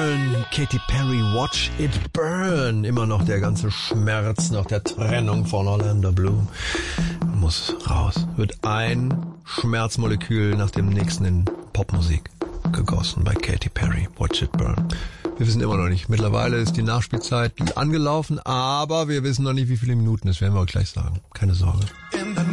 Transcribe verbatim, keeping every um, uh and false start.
Burn. Katy Perry, Watch It Burn. Immer noch der ganze Schmerz nach der Trennung von Orlando Bloom. Muss raus. Wird ein Schmerzmolekül nach dem nächsten in Popmusik gegossen bei Katy Perry. Watch It Burn. Wir wissen immer noch nicht. Mittlerweile ist die Nachspielzeit angelaufen, aber wir wissen noch nicht, wie viele Minuten. Das werden wir euch gleich sagen. Keine Sorge.